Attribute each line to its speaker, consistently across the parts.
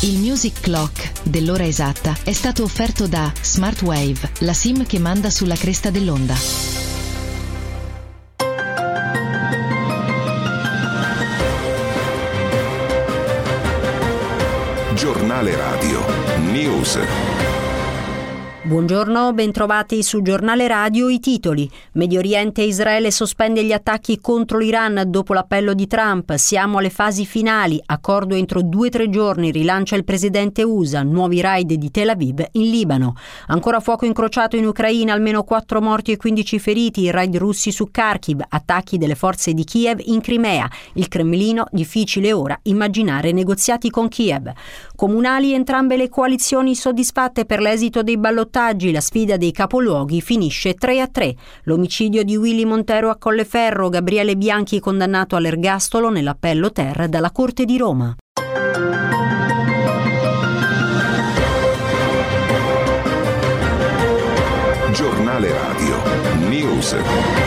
Speaker 1: Il Music Clock dell'ora esatta è stato offerto da Smartwave, la SIM che manda sulla cresta dell'onda.
Speaker 2: Giornale Radio News.
Speaker 3: Buongiorno, bentrovati su Giornale Radio. I titoli. Medio Oriente e Israele sospende gli attacchi contro l'Iran dopo l'appello di Trump. Siamo alle fasi finali. Accordo entro 2-3 giorni, rilancia il presidente USA. Nuovi raid di Tel Aviv in Libano. Ancora fuoco incrociato in Ucraina, almeno 4 morti e 15 feriti. I raid russi su Kharkiv. Attacchi delle forze di Kiev in Crimea. Il Cremlino, difficile ora immaginare negoziati con Kiev. Comunali, entrambe le coalizioni soddisfatte per l'esito dei ballottaggi. La sfida dei capoluoghi finisce 3-3. L'omicidio di Willy Montero a Colleferro, Gabriele Bianchi condannato all'ergastolo nell'appello Ter dalla Corte di Roma.
Speaker 2: Giornale Radio News.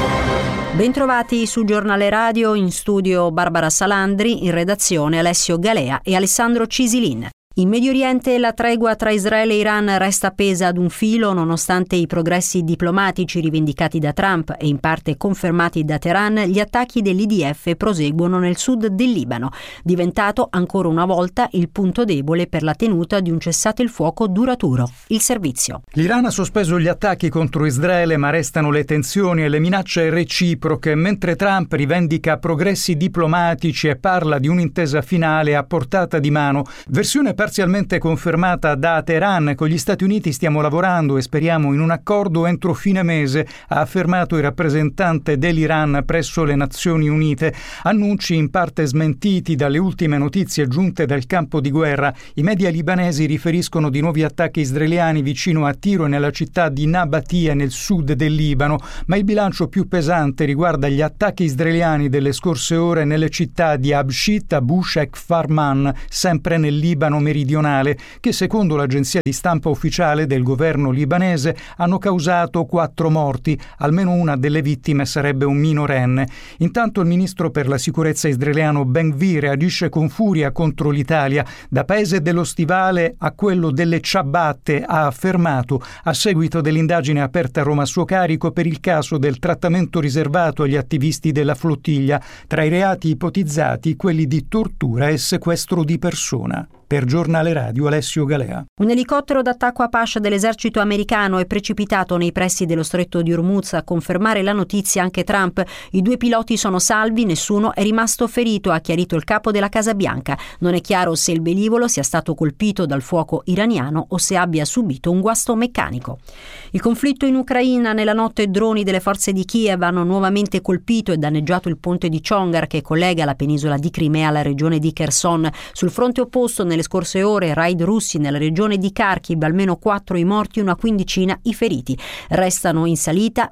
Speaker 3: Bentrovati su Giornale Radio, in studio Barbara Salandri, in redazione Alessio Galea e Alessandro Cisilin. In Medio Oriente la tregua tra Israele e Iran resta appesa ad un filo nonostante i progressi diplomatici rivendicati da Trump e in parte confermati da Teheran. Gli attacchi dell'IDF proseguono nel sud del Libano, diventato ancora una volta il punto debole per la tenuta di un cessate il fuoco duraturo. Il servizio.
Speaker 4: L'Iran ha sospeso gli attacchi contro Israele, ma restano le tensioni e le minacce reciproche, mentre Trump rivendica progressi diplomatici e parla di un'intesa finale a portata di mano. Versione parzialmente confermata da Teheran. Con gli Stati Uniti stiamo lavorando e speriamo in un accordo entro fine mese, ha affermato il rappresentante dell'Iran presso le Nazioni Unite. Annunci in parte smentiti dalle ultime notizie giunte dal campo di guerra. I media libanesi riferiscono di nuovi attacchi israeliani vicino a Tiro e nella città di Nabatia nel sud del Libano, ma il bilancio più pesante riguarda gli attacchi israeliani delle scorse ore nelle città di Abshit, Abush e Kfarman, sempre nel Libano meridionale, che secondo l'agenzia di stampa ufficiale del governo libanese hanno causato 4 morti, almeno una delle vittime sarebbe un minorenne. Intanto il ministro per la sicurezza israeliano Ben-Gvir reagisce con furia contro l'Italia. Da paese dello stivale a quello delle ciabatte, ha affermato, a seguito dell'indagine aperta a Roma a suo carico per il caso del trattamento riservato agli attivisti della flottiglia, tra i reati ipotizzati quelli di tortura e sequestro di persona. Per Giornale Radio Alessio Galea.
Speaker 3: Un elicottero d'attacco Apache dell'esercito americano è precipitato nei pressi dello stretto di Hormuz. A confermare la notizia anche Trump. I 2 piloti sono salvi, nessuno è rimasto ferito, ha chiarito il capo della Casa Bianca. Non è chiaro se il velivolo sia stato colpito dal fuoco iraniano o se abbia subito un guasto meccanico. Il conflitto in Ucraina. Nella notte droni delle forze di Kiev hanno nuovamente colpito e danneggiato il ponte di Chongar che collega la penisola di Crimea alla regione di Kherson. Sul fronte opposto, nelle scorse ore, raid russi nella regione di Kharkiv, almeno 4 i morti e una quindicina i feriti. Resta in salita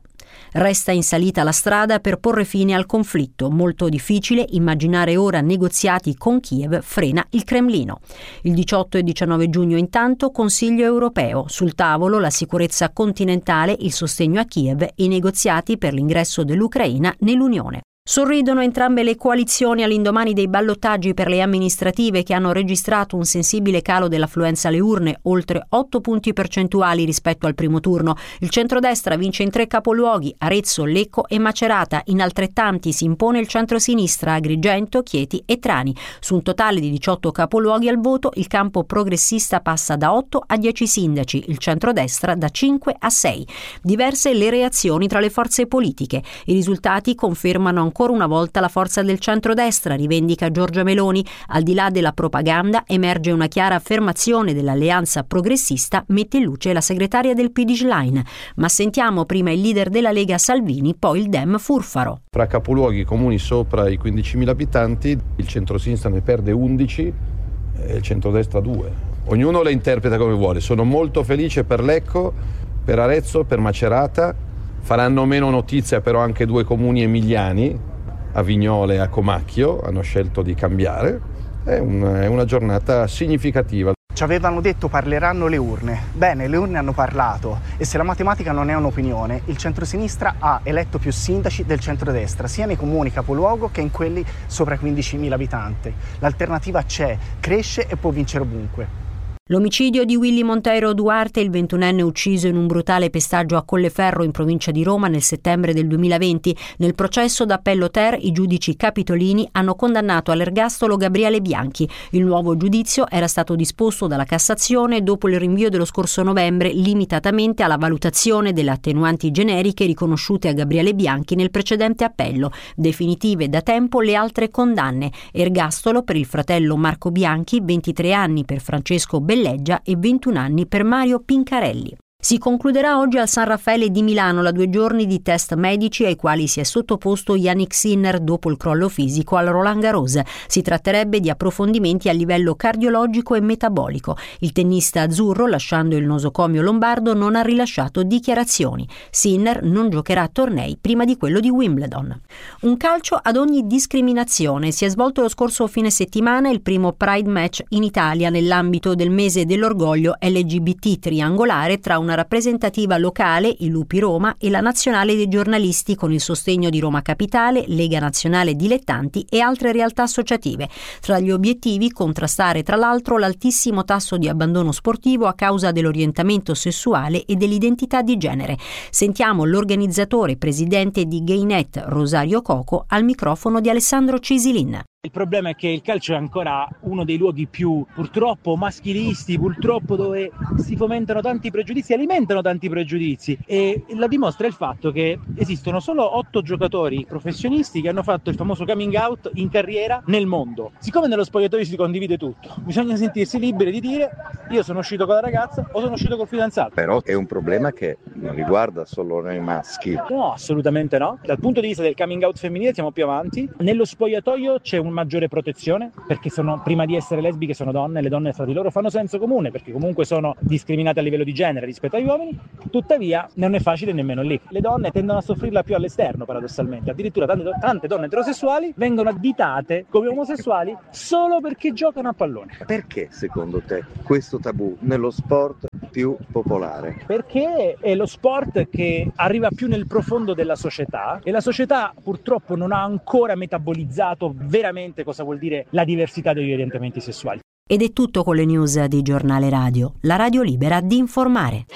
Speaker 3: la strada per porre fine al conflitto. Molto difficile immaginare ora negoziati con Kiev, frena il Cremlino. Il 18 e 19 giugno intanto Consiglio europeo. Sul tavolo la sicurezza continentale, il sostegno a Kiev e i negoziati per l'ingresso dell'Ucraina nell'Unione. Sorridono entrambe le coalizioni all'indomani dei ballottaggi per le amministrative che hanno registrato un sensibile calo dell'affluenza alle urne, oltre 8 punti percentuali rispetto al primo turno. Il centrodestra vince in 3 capoluoghi, Arezzo, Lecco e Macerata. In altrettanti si impone il centrosinistra, Agrigento, Chieti e Trani. Su un totale di 18 capoluoghi al voto, il campo progressista passa da 8 a 10 sindaci, il centrodestra da 5 a 6. Diverse le reazioni tra le forze politiche. I risultati confermano ancora una volta la forza del centrodestra, rivendica Giorgia Meloni. Al di là della propaganda emerge una chiara affermazione dell'alleanza progressista, mette in luce la segretaria del PD Schlein. Ma sentiamo prima il leader della Lega Salvini, poi il Dem Furfaro.
Speaker 5: Tra capoluoghi comuni sopra i 15.000 abitanti, il centrosinistra ne perde 11 e il centrodestra 2. Ognuno le interpreta come vuole. Sono molto felice per Lecco, per Arezzo, per Macerata. Faranno meno notizia però anche 2 comuni emiliani, a Vignole e a Comacchio, hanno scelto di cambiare. È una giornata significativa.
Speaker 6: Ci avevano detto parleranno le urne. Bene, le urne hanno parlato e se la matematica non è un'opinione, il centrosinistra ha eletto più sindaci del centrodestra, sia nei comuni capoluogo che in quelli sopra i 15.000 abitanti. L'alternativa c'è, cresce e può vincere ovunque.
Speaker 3: L'omicidio di Willy Monteiro Duarte, il 21enne ucciso in un brutale pestaggio a Colleferro in provincia di Roma nel settembre del 2020. Nel processo d'appello Ter, i giudici capitolini hanno condannato all'ergastolo Gabriele Bianchi. Il nuovo giudizio era stato disposto dalla Cassazione dopo il rinvio dello scorso novembre, limitatamente alla valutazione delle attenuanti generiche riconosciute a Gabriele Bianchi nel precedente appello. Definitive da tempo le altre condanne. Ergastolo per il fratello Marco Bianchi, 23 anni per Francesco Belleggia e 21 anni per Mario Pincarelli. Si concluderà oggi al San Raffaele di Milano la 2 giorni di test medici ai quali si è sottoposto Yannick Sinner dopo il crollo fisico al Roland Garros. Si tratterebbe di approfondimenti a livello cardiologico e metabolico. Il tennista azzurro, lasciando il nosocomio lombardo, non ha rilasciato dichiarazioni. Sinner non giocherà tornei prima di quello di Wimbledon. Un calcio ad ogni discriminazione. Si è svolto lo scorso fine settimana il primo Pride Match in Italia nell'ambito del mese dell'orgoglio LGBT triangolare tra una rappresentativa locale, i Lupi Roma, e la Nazionale dei giornalisti con il sostegno di Roma Capitale, Lega Nazionale Dilettanti e altre realtà associative. Tra gli obiettivi contrastare tra l'altro l'altissimo tasso di abbandono sportivo a causa dell'orientamento sessuale e dell'identità di genere. Sentiamo l'organizzatore e presidente di Gaynet, Rosario Coco, al microfono di Alessandro Cisilin.
Speaker 7: Il problema è che il calcio è ancora uno dei luoghi più, purtroppo, maschilisti, purtroppo dove si fomentano tanti pregiudizi, alimentano tanti pregiudizi, e la dimostra il fatto che esistono solo 8 giocatori professionisti che hanno fatto il famoso coming out in carriera nel mondo. Siccome nello spogliatoio si condivide tutto, bisogna sentirsi liberi di dire: io sono uscito con la ragazza o sono uscito col fidanzato.
Speaker 8: Però è un problema che non riguarda solo noi maschi.
Speaker 7: No, assolutamente no. Dal punto di vista del coming out femminile siamo più avanti. Nello spogliatoio c'è un maggiore protezione, perché sono, prima di essere lesbiche sono donne, le donne fra di loro fanno senso comune perché comunque sono discriminate a livello di genere rispetto agli uomini. Tuttavia non è facile nemmeno lì. Le donne tendono a soffrirla più all'esterno, paradossalmente. Addirittura tante donne eterosessuali vengono additate come omosessuali solo perché giocano a pallone.
Speaker 8: Perché secondo te questo tabù nello sport più popolare?
Speaker 7: Perché è lo sport che arriva più nel profondo della società e la società purtroppo non ha ancora metabolizzato veramente cosa vuol dire la diversità degli orientamenti sessuali.
Speaker 3: Ed è tutto con le news di Giornale Radio, la radio libera di informare.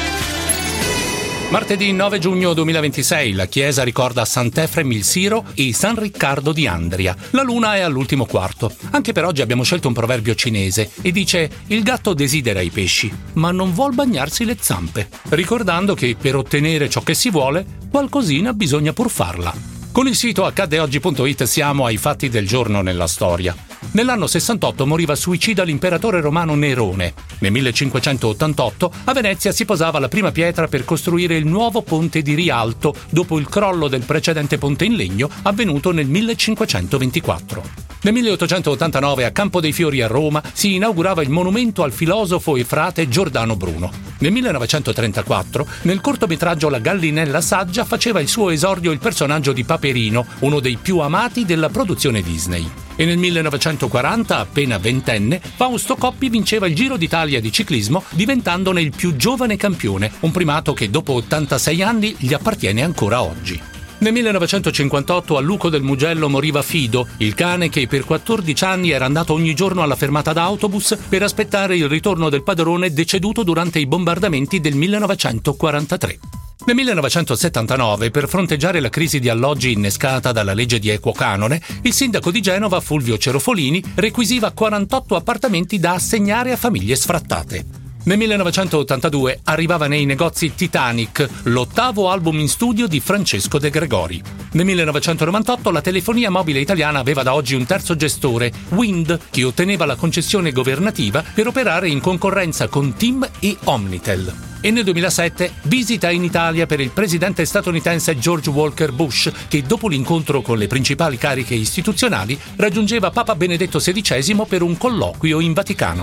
Speaker 9: Martedì 9 giugno 2026 la chiesa ricorda Sant'Efrem il Siro e San Riccardo di Andria. La luna è all'ultimo quarto. Anche per oggi abbiamo scelto un proverbio cinese e dice: il gatto desidera i pesci, ma non vuol bagnarsi le zampe, ricordando che per ottenere ciò che si vuole, qualcosina bisogna pur farla. Con il sito accaddeoggi.it siamo ai fatti del giorno nella storia. Nell'anno 68 moriva suicida l'imperatore romano Nerone. Nel 1588 a Venezia si posava la prima pietra per costruire il nuovo ponte di Rialto dopo il crollo del precedente ponte in legno avvenuto nel 1524. Nel 1889 a Campo dei Fiori a Roma si inaugurava il monumento al filosofo e frate Giordano Bruno. Nel 1934 nel cortometraggio La Gallinella Saggia faceva il suo esordio il personaggio di Paperino, uno dei più amati della produzione Disney. E nel 1940, appena ventenne, Fausto Coppi vinceva il Giro d'Italia di ciclismo diventandone il più giovane campione, un primato che dopo 86 anni gli appartiene ancora oggi. Nel 1958 a Luco del Mugello moriva Fido, il cane che per 14 anni era andato ogni giorno alla fermata d'autobus per aspettare il ritorno del padrone deceduto durante i bombardamenti del 1943. Nel 1979, per fronteggiare la crisi di alloggi innescata dalla legge di equo canone, il sindaco di Genova, Fulvio Cerofolini, requisiva 48 appartamenti da assegnare a famiglie sfrattate. Nel 1982 arrivava nei negozi Titanic, l'8º album in studio di Francesco De Gregori. Nel 1998 la telefonia mobile italiana aveva da oggi un terzo gestore, Wind, che otteneva la concessione governativa per operare in concorrenza con TIM e Omnitel. E nel 2007 visita in Italia per il presidente statunitense George Walker Bush, che dopo l'incontro con le principali cariche istituzionali raggiungeva Papa Benedetto XVI per un colloquio in Vaticano.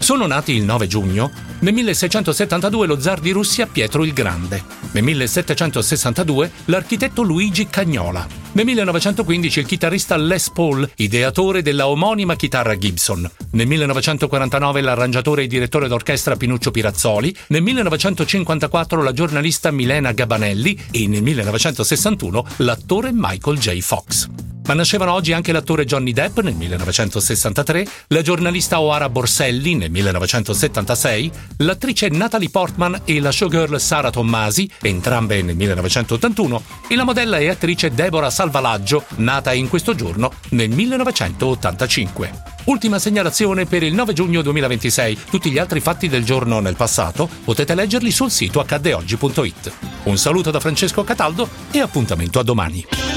Speaker 9: Sono nati il 9 giugno, nel 1672 lo zar di Russia Pietro il Grande, nel 1762 l'architetto Luigi Cagnola, nel 1915 il chitarrista Les Paul, ideatore della omonima chitarra Gibson, nel 1949 l'arrangiatore e direttore d'orchestra Pinuccio Pirazzoli, nel 1954 la giornalista Milena Gabanelli e nel 1961 l'attore Michael J. Fox. Ma nascevano oggi anche l'attore Johnny Depp nel 1963, la giornalista Oara Borselli nel 1976, l'attrice Natalie Portman e la showgirl Sara Tommasi, entrambe nel 1981, e la modella e attrice Deborah Salvalaggio, nata in questo giorno nel 1985. Ultima segnalazione per il 9 giugno 2026. Tutti gli altri fatti del giorno nel passato potete leggerli sul sito accaddeoggi.it. Un saluto da Francesco Cataldo e appuntamento a domani.